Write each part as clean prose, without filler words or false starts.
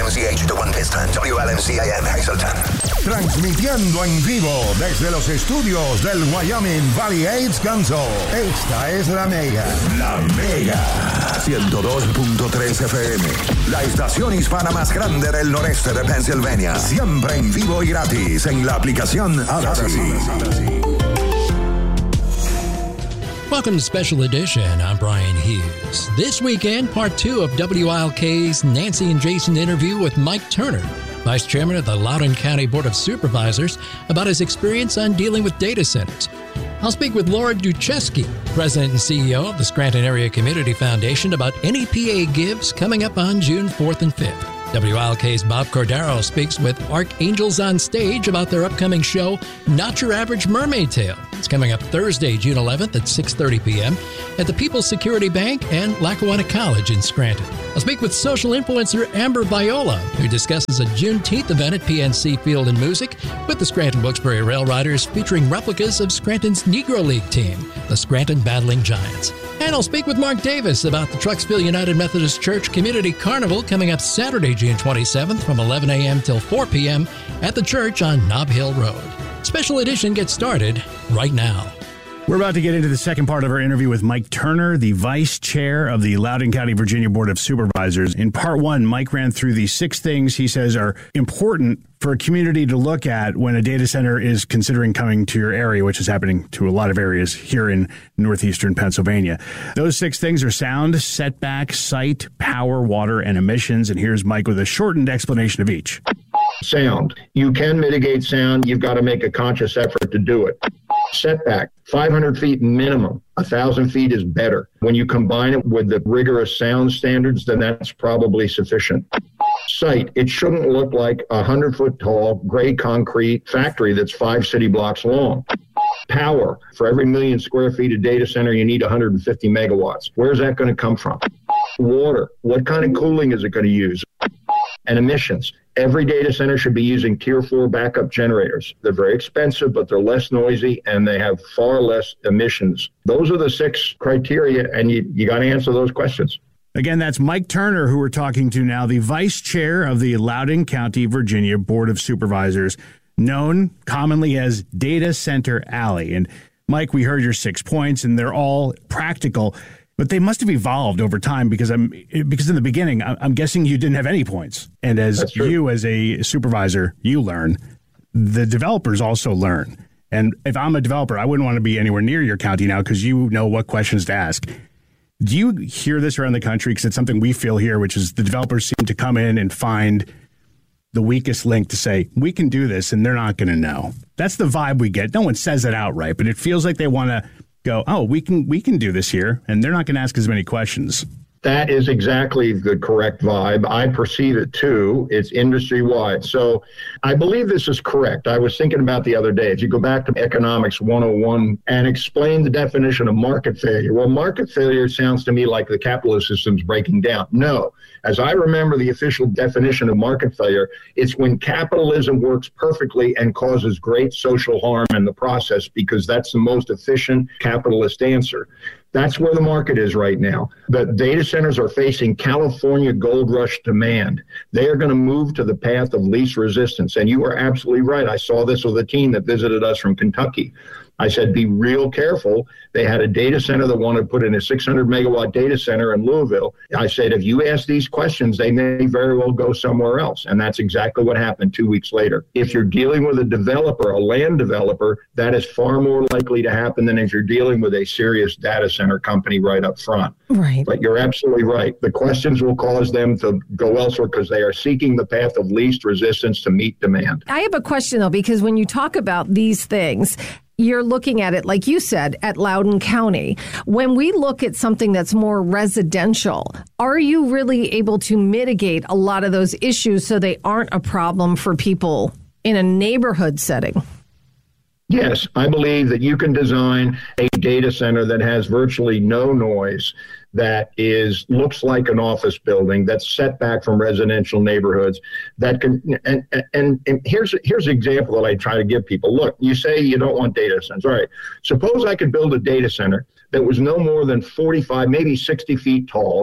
WMCH de One Piston, WLMCAM Hazleton. Transmitiendo en vivo desde los estudios del Wyoming Valley AIDS Council. Esta es La Mega. La Mega. 102.3 FM. La estación hispana más grande del noreste de Pennsylvania. Siempre en vivo y gratis en la aplicación Odyssey. Welcome to Special Edition. I'm Brian Hughes. This weekend, part 2 of WILK's Nancy and Jason interview with Mike Turner, Vice Chairman of the Loudoun County Board of Supervisors, about his experience on dealing with data centers. I'll speak with Laura Duchesky, President and CEO of the Scranton Area Community Foundation, about NEPA Gives coming up on June 4th and 5th. WILK's Bob Cordaro speaks with Archangels on Stage about their upcoming show, Not Your Average Mermaid Tale. It's coming up Thursday, June 11th at 6:30 p.m. at the People's Security Bank and Lackawanna College in Scranton. I'll speak with social influencer Amber Viola, who discusses a Juneteenth event at PNC Field and Music with the Scranton Wilkes-Barre Rail Riders, featuring replicas of Scranton's Negro League team, the Scranton Battling Giants. And I'll speak with Mark Davis about the Trucksville United Methodist Church Community Carnival coming up Saturday, June 27th from 11 a.m. till 4 p.m. at the church on Nob Hill Road. Special Edition gets started right now. We're about to get into the second part of our interview with Mike Turner, the Vice Chair of the Loudoun County, Virginia Board of Supervisors. In part 1, Mike ran through the 6 things he says are important for a community to look at when a data center is considering coming to your area, which is happening to a lot of areas here in northeastern Pennsylvania. Those 6 things are sound, setback, site, power, water, and emissions. And here's Mike with a shortened explanation of each. Sound. You can mitigate sound. You've got to make a conscious effort to do it. Setback, 500 feet minimum. 1,000 feet is better. When you combine it with the rigorous sound standards, then that's probably sufficient. Site, it shouldn't look like a 100-foot tall gray concrete factory that's 5 city blocks long. Power, for every 1 million square feet of data center, you need 150 megawatts. Where's that going to come from? Water, what kind of cooling is it going to use? And emissions. Every data center should be using Tier 4 backup generators. They're very expensive, but they're less noisy, and they have far less emissions. Those are the 6 criteria, and you got to answer those questions. Again, that's Mike Turner, who we're talking to now, the Vice Chair of the Loudoun County, Virginia Board of Supervisors, known commonly as Data Center Alley. And Mike, we heard your 6 points, and they're all practical. But they must have evolved over time because in the beginning, I'm guessing you didn't have any points. And as you, as a supervisor, you learn. The developers also learn. And if I'm a developer, I wouldn't want to be anywhere near your county now because you know what questions to ask. Do you hear this around the country? Because it's something we feel here, which is the developers seem to come in and find the weakest link to say, we can do this, and they're not going to know. That's the vibe we get. No one says it outright, but it feels like they want to go, oh, we can do this here, and they're not going to ask as many questions. That is exactly the correct vibe. I perceive it too. It's industry-wide. So I believe this is correct. I was thinking about the other day, if you go back to Economics 101 and explain the definition of market failure. Well, market failure sounds to me like the capitalist system's breaking down. No. As I remember the official definition of market failure, it's when capitalism works perfectly and causes great social harm in the process, because that's the most efficient capitalist answer. That's where the market is right now. The data centers are facing California gold rush demand. They are going to move to the path of least resistance. And you are absolutely right. I saw this with a team that visited us from Kentucky. I said, be real careful. They had a data center that wanted to put in a 600 megawatt data center in Louisville. I said, if you ask these questions, they may very well go somewhere else. And that's exactly what happened 2 weeks later. If you're dealing with a developer, a land developer, that is far more likely to happen than if you're dealing with a serious data center company right up front. Right. But you're absolutely right. The questions will cause them to go elsewhere because they are seeking the path of least resistance to meet demand. I have a question, though, because when you talk about these things, you're looking at it, like you said, at Loudoun County. When we look at something that's more residential, are you really able to mitigate a lot of those issues so they aren't a problem for people in a neighborhood setting? Yes, I believe that you can design a data center that has virtually no noise, that looks like an office building, that's set back from residential neighborhoods, that can, and here's an example that I try to give people. Look, you say you don't want data centers. All right, suppose I could build a data center that was no more than 45, maybe 60 feet tall,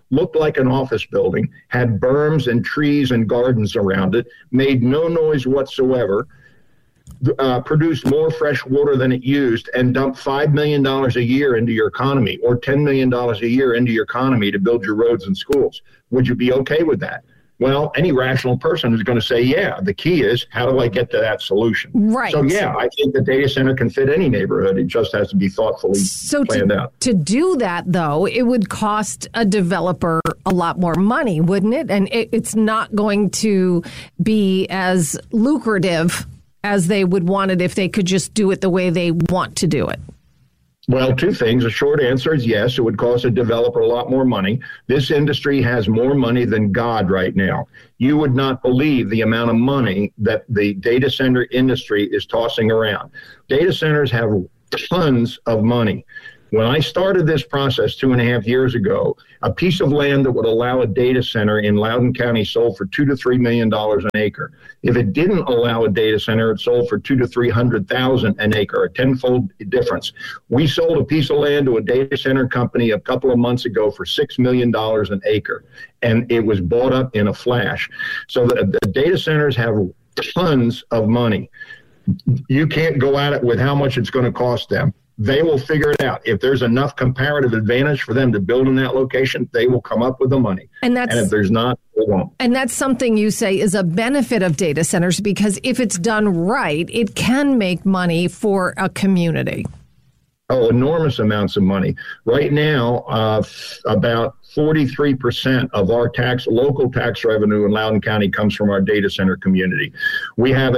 looked like an office building, had berms and trees and gardens around it, made no noise whatsoever, produced more fresh water than it used, and dumped $5 million a year into your economy or $10 million a year into your economy to build your roads and schools. Would you be okay with that? Well, any rational person is going to say, yeah. The key is, how do I get to that solution? Right. So, yeah, I think the data center can fit any neighborhood. It just has to be thoughtfully planned out. To do that, though, it would cost a developer a lot more money, wouldn't it? And it's not going to be as lucrative as they would want it if they could just do it the way they want to do it. Well, two things. The short answer is yes, it would cost a developer a lot more money. This industry has more money than God right now. You would not believe the amount of money that the data center industry is tossing around. Data centers have tons of money. When I started this process 2.5 years ago, a piece of land that would allow a data center in Loudoun County sold for $2 to $3 million an acre. If it didn't allow a data center, it sold for $200,000 to $300,000 an acre, a tenfold difference. We sold a piece of land to a data center company a couple of months ago for $6 million an acre, and it was bought up in a flash. So the data centers have tons of money. You can't go at it with how much it's going to cost them. They will figure it out. If there's enough comparative advantage for them to build in that location, they will come up with the money. And if there's not, they won't. And that's something you say is a benefit of data centers, because if it's done right, it can make money for a community. Oh, enormous amounts of money. Right now, about 43% of our local tax revenue in Loudoun County comes from our data center community. We have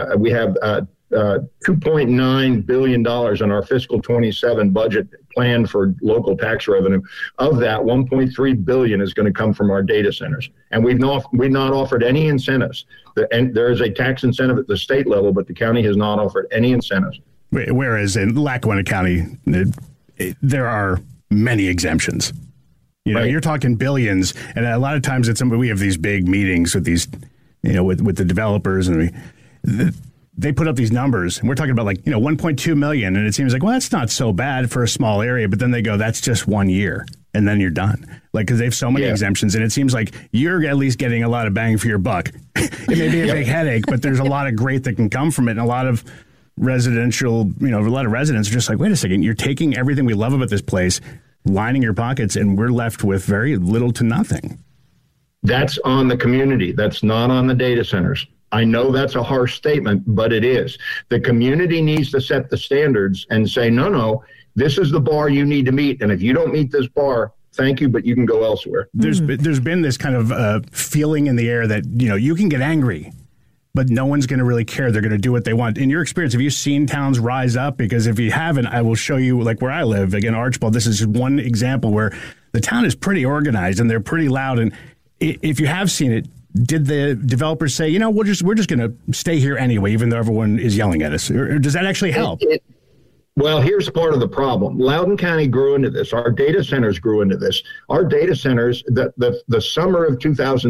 $2.9 billion in our fiscal 27 budget planned for local tax revenue. Of that, $1.3 billion is going to come from our data centers. And we've not offered any incentives. And there is a tax incentive at the state level, but the county has not offered any incentives. Whereas in Lackawanna County, there are many exemptions. You know, You're talking billions, and a lot of times we have these big meetings with these, with the developers, and they put up these numbers, and we're talking about 1.2 million, and it seems like, well, that's not so bad for a small area, but then they go, that's just 1 year, and then you're done. Because they have so many exemptions, and it seems like you're at least getting a lot of bang for your buck. It may be a big headache, but there's a lot of great that can come from it, and a lot of residential, a lot of residents are just like, wait a second, you're taking everything we love about this place, lining your pockets, and we're left with very little to nothing. That's on the community. That's not on the data centers. I know that's a harsh statement, but it is. The community needs to set the standards and say, no, this is the bar you need to meet. And if you don't meet this bar, thank you, but you can go elsewhere. There's been this kind of feeling in the air that, you can get angry, but no one's going to really care. They're going to do what they want. In your experience, have you seen towns rise up? Because if you haven't, I will show you, where I live, again, Archibald, this is just one example where the town is pretty organized and they're pretty loud. And if you have seen it, did the developers say, we're just going to stay here anyway, even though everyone is yelling at us? Or does that actually help? Well, here's part of the problem. Loudoun County grew into this. Our data centers grew into this. Our data centers, the summer of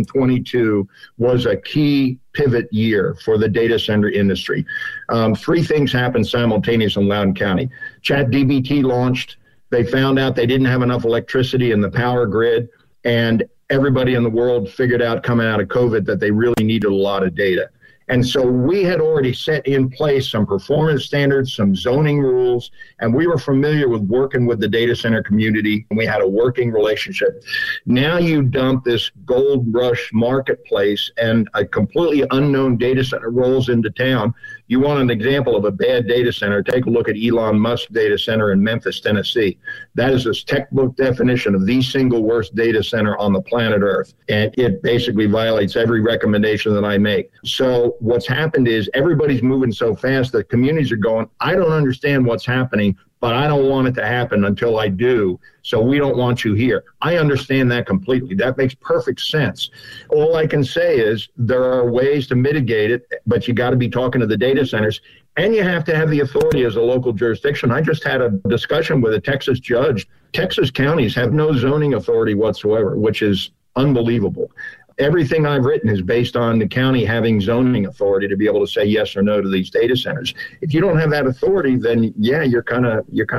2022 was a key pivot year for the data center industry. Three things happened simultaneously in Loudoun County. ChatDBT launched. They found out they didn't have enough electricity in the power grid, and everybody in the world figured out coming out of COVID that they really needed a lot of data. And so we had already set in place some performance standards, some zoning rules, and we were familiar with working with the data center community, and we had a working relationship. Now you dump this gold rush marketplace and a completely unknown data center rolls into town. You want an example of a bad data center, take a look at Elon Musk data center in Memphis, Tennessee. That is this textbook definition of the single worst data center on the planet Earth. And it basically violates every recommendation that I make. So what's happened is everybody's moving so fast that communities are going, I don't understand what's happening, but I don't want it to happen until I do. So we don't want you here. I understand that completely. That makes perfect sense. All I can say is there are ways to mitigate it, but you got to be talking to the data centers, and you have to have the authority as a local jurisdiction. I just had a discussion with a Texas judge. Texas counties have no zoning authority whatsoever, which is unbelievable. Everything I've written is based on the county having zoning authority to be able to say yes or no to these data centers. If you don't have that authority, then you're kind of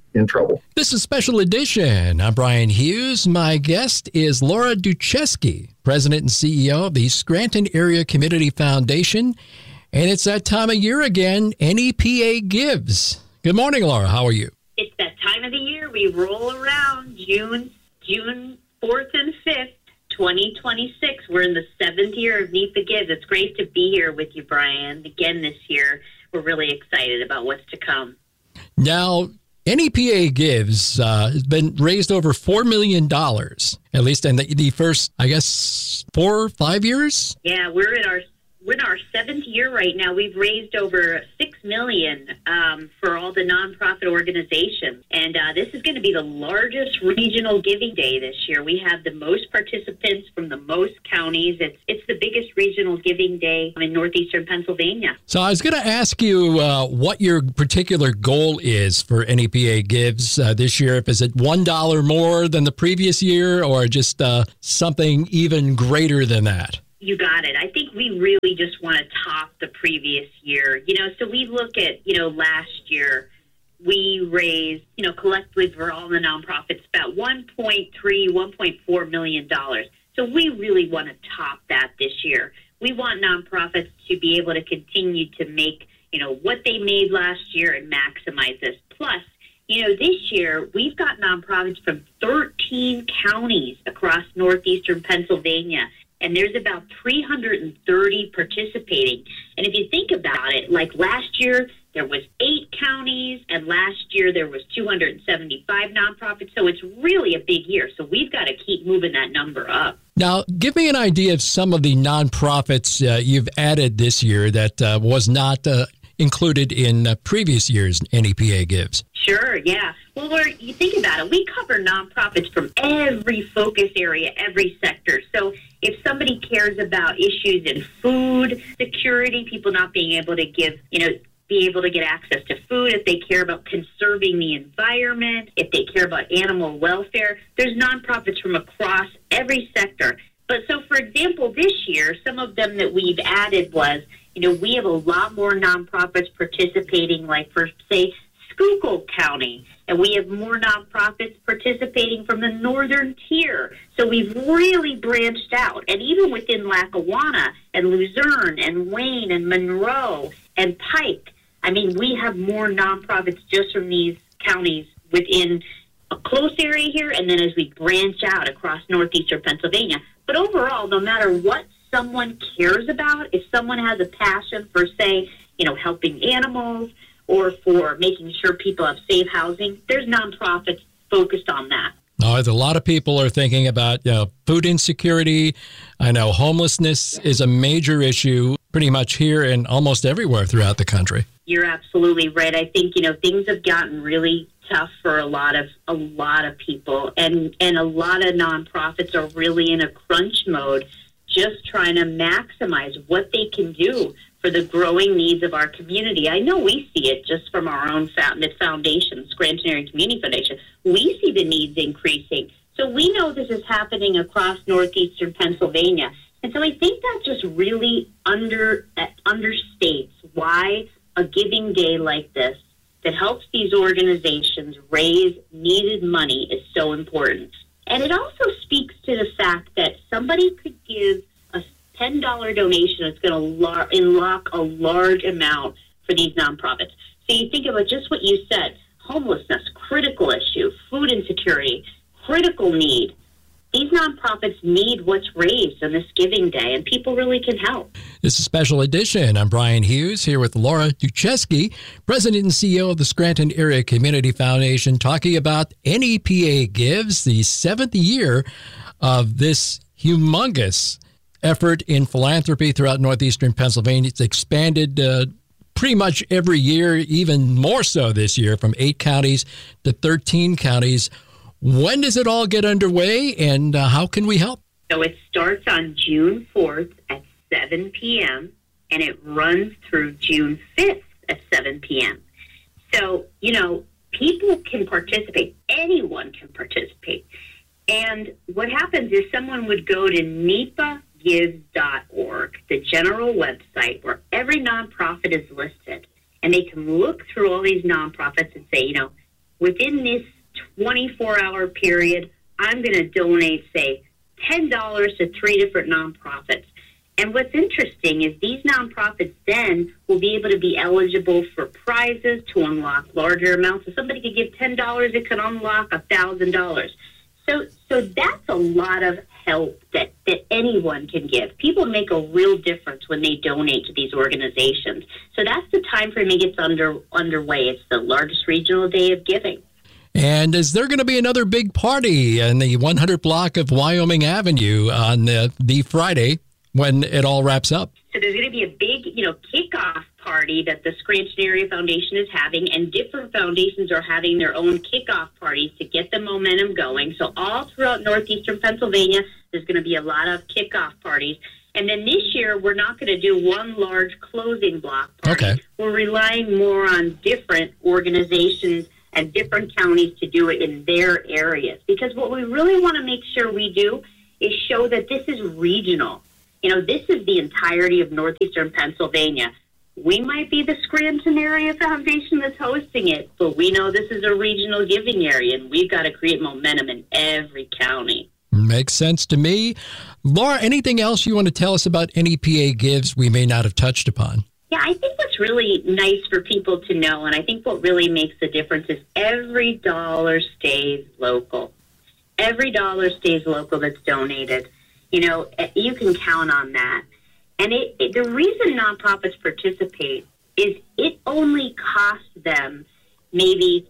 in trouble. This is Special Edition. I'm Brian Hughes. My guest is Laura Duchesky, President and CEO of the Scranton Area Community Foundation. And it's that time of year again, NEPA Gives. Good morning, Laura. How are you? It's that time of the year. We roll around June 4th and 5th, 2026. We're in the 7th year of NEPA Gives. It's great to be here with you, Brian. Again this year, we're really excited about what's to come. Now, NEPA Gives has been raised over $4 million, at least in the first, 4 or 5 years? Yeah, we're in our 7th year right now. We've raised over $6 million for all the nonprofit organizations. And this is going to be the largest regional giving day this year. We have the most participants from the most counties. It's the biggest regional giving day in northeastern Pennsylvania. So I was going to ask you what your particular goal is for NEPA Gives this year. If is it $1 more than the previous year or just something even greater than that? You got it. I think we really just want to top the previous year. So we look at, last year we raised, collectively for all the nonprofits about $1.4 million. So we really want to top that this year. We want nonprofits to be able to continue to make, what they made last year and maximize this. Plus, this year we've got nonprofits from 13 counties across northeastern Pennsylvania. And there's about 330 participating. And if you think about it, like last year, there was 8 counties, and last year there was 275 nonprofits. So it's really a big year. So we've got to keep moving that number up. Now, give me an idea of some of the nonprofits you've added this year that was not included in previous year's NEPA Gives. Sure, yeah. Well, you think about it, we cover nonprofits from every focus area, every sector. So if somebody cares about issues in food security, people not being able to be able to get access to food, if they care about conserving the environment, if they care about animal welfare, there's nonprofits from across every sector. But so, for example, this year, some of them that we've added was, we have a lot more nonprofits participating, like for, say, Schuylkill County, and we have more nonprofits participating from the northern tier. So we've really branched out. And even within Lackawanna and Luzerne and Wayne and Monroe and Pike, we have more nonprofits just from these counties within a close area here, and then as we branch out across northeastern Pennsylvania. But overall, no matter what someone cares about, if someone has a passion for, say, helping animals, or for making sure people have safe housing, there's nonprofits focused on that. A lot of people are thinking about food insecurity. I know homelessness is a major issue pretty much here and almost everywhere throughout the country. You're absolutely right. I think, things have gotten really tough for a lot of people, and a lot of nonprofits are really in a crunch mode, just trying to maximize what they can do for the growing needs of our community. I know we see it just from our own foundation, Scranton Area Community Foundation. We see the needs increasing. So we know this is happening across northeastern Pennsylvania. And so I think that just really understates why a giving day like this that helps these organizations raise needed money is so important. And it also speaks to the fact that somebody could give a $10 donation that's going to unlock a large amount for these nonprofits. So you think about just what you said, homelessness, critical issue, food insecurity, critical need. These nonprofits need what's raised on this giving day, and people really can help. This is Special Edition. I'm Brian Hughes here with Laura Duchesky, President and CEO of the Scranton Area Community Foundation, talking about NEPA Gives, the 7th year of this humongous effort in philanthropy throughout northeastern Pennsylvania. It's expanded pretty much every year, even more so this year, from 8 counties to 13 counties. When does it all get underway, and how can we help? So it starts on June 4th at 7 p.m., and it runs through June 5th at 7 p.m. So, people can participate. Anyone can participate. And what happens is someone would go to NEPAGives.org, the general website where every nonprofit is listed, and they can look through all these nonprofits and say, within this 24-hour period, I'm going to donate, say, $10 to 3 different nonprofits. And what's interesting is these nonprofits then will be able to be eligible for prizes to unlock larger amounts. So somebody could give $10, it could unlock $1,000. So that's a lot of help that anyone can give. People make a real difference when they donate to these organizations. So that's the time frame it gets underway. It's the largest regional day of giving. And is there going to be another big party in the 100 block of Wyoming Avenue on the Friday when it all wraps up? So there's going to be a big, kickoff party that the Scranton Area Foundation is having, and different foundations are having their own kickoff parties to get the momentum going. So all throughout northeastern Pennsylvania, there's going to be a lot of kickoff parties. And then this year, we're not going to do one large closing block party. Okay. We're relying more on different organizations and different counties to do it in their areas. Because what we really want to make sure we do is show that this is regional. This is the entirety of northeastern Pennsylvania. We might be the Scranton Area Foundation that's hosting it, but we know this is a regional giving area, and we've got to create momentum in every county. Makes sense to me. Laura, anything else you want to tell us about NEPA Gives we may not have touched upon? Yeah, I think what's really nice for people to know, and I think what really makes the difference is every dollar stays local. Every dollar stays local that's donated. You can count on that. And the reason nonprofits participate is it only costs them maybe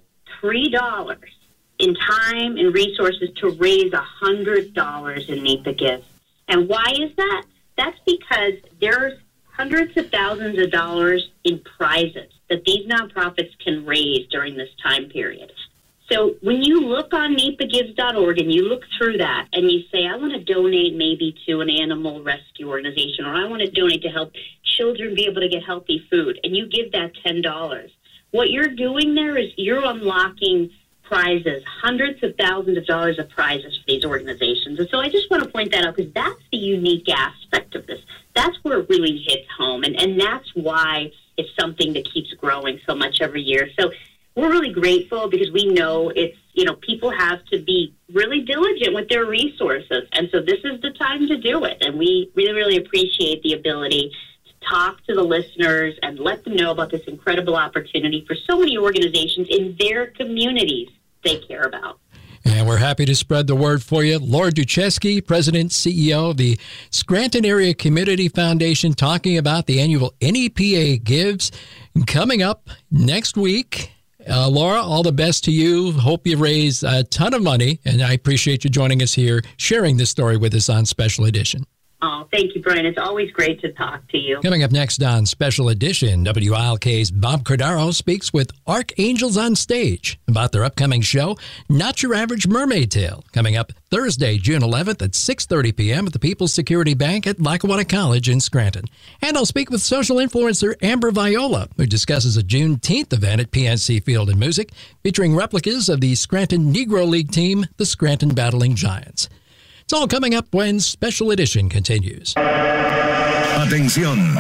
$3 in time and resources to raise $100 in NEPA Gives. And why is that? That's because there's hundreds of thousands of dollars in prizes that these nonprofits can raise during this time period. So when you look on NEPAGives.org and you look through that and you say, I want to donate maybe to an animal rescue organization, or I want to donate to help children be able to get healthy food, and you give that $10, what you're doing there is you're unlocking prizes, hundreds of thousands of dollars of prizes for these organizations. And so I just want to point that out because that's the unique aspect of this. That's where it really hits home, and that's why it's something that keeps growing so much every year. So we're really grateful because we know it's, people have to be really diligent with their resources. And so this is the time to do it. And we really, really appreciate the ability to talk to the listeners and let them know about this incredible opportunity for so many organizations in their communities they care about. And we're happy to spread the word for you. Laura Duchesky, President, CEO of the Scranton Area Community Foundation, talking about the annual NEPA Gives coming up next week. Laura, all the best to you. Hope you raise a ton of money, and I appreciate you joining us here, sharing this story with us on Special Edition. Oh, thank you, Brian. It's always great to talk to you. Coming up next on Special Edition, WILK's Bob Cordaro speaks with Archangels on Stage about their upcoming show, Not Your Average Mermaid Tale, coming up Thursday, June 11th at 6:30 p.m. at the People's Security Bank at Lackawanna College in Scranton. And I'll speak with social influencer Amber Viola, who discusses a Juneteenth event at PNC Field & Music featuring replicas of the Scranton Negro League team, the Scranton Battling Giants. It's all coming up when Special Edition continues. Atención.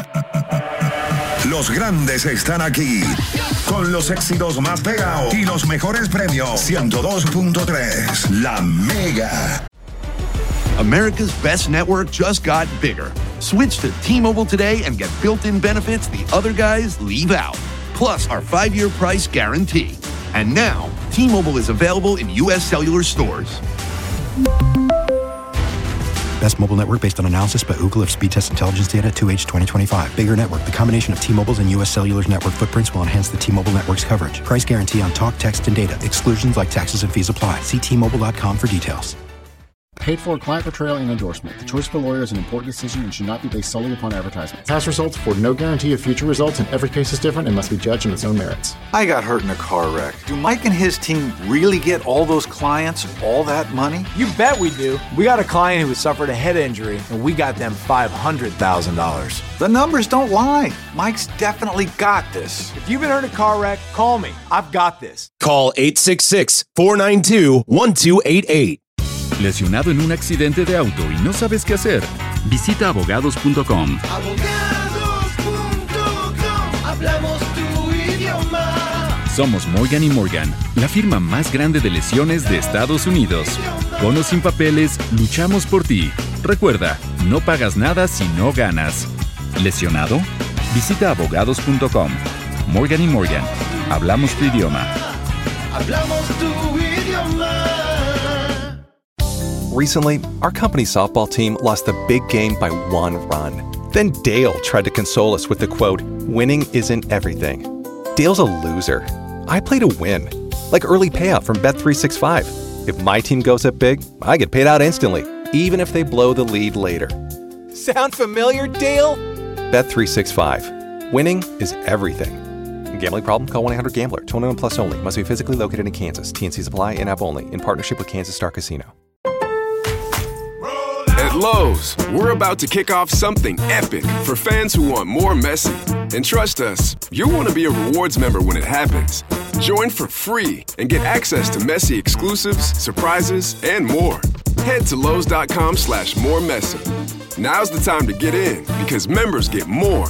Los grandes están aquí con los éxitos más pegados y los mejores premios. 102.3 La Mega. America's best network just got bigger. Switch to T-Mobile today and get built-in benefits the other guys leave out. Plus our 5-year price guarantee. And now, T-Mobile is available in U.S. cellular stores. Best mobile network based on analysis by Ookla of speed test intelligence data 2H 2025. Bigger network. The combination of T-Mobile's and U.S. Cellular's network footprints will enhance the T-Mobile network's coverage. Price guarantee on talk, text, and data. Exclusions like taxes and fees apply. See T-Mobile.com for details. Paid for client portrayal and endorsement. The choice of a lawyer is an important decision and should not be based solely upon advertisement. Past results afford no guarantee of future results, and every case is different and must be judged on its own merits. I got hurt in a car wreck. Do Mike and his team really get all those clients all that money? You bet we do. We got a client who suffered a head injury, and we got them $500,000. The numbers don't lie. Mike's definitely got this. If you've been hurt in a car wreck, call me. I've got this. Call 866-492-1288. ¿Lesionado en un accidente de auto y no sabes qué hacer? Visita abogados.com. Abogados.com. Hablamos tu idioma. Somos Morgan & Morgan, la firma más grande de lesiones de Estados Unidos. Con o sin papeles, luchamos por ti. Recuerda, no pagas nada si no ganas. ¿Lesionado? Visita abogados.com. Morgan & Morgan. Hablamos tu idioma. Hablamos tu idioma. Recently, our company's softball team lost the big game by 1 run. Then Dale tried to console us with the quote, "Winning isn't everything." Dale's a loser. I play to win. Like early payout from Bet365. If my team goes up big, I get paid out instantly, even if they blow the lead later. Sound familiar, Dale? Bet365. Winning is everything. Gambling problem? Call 1-800-GAMBLER. 21 plus only. Must be physically located in Kansas. TNCs apply. In-app only. In partnership with Kansas Star Casino. At Lowe's, we're about to kick off something epic for fans who want more Messi. And trust us, you'll want to be a rewards member when it happens. Join for free and get access to Messi exclusives, surprises, and more. Head to Lowe's.com/more Messi. Now's the time to get in because members get more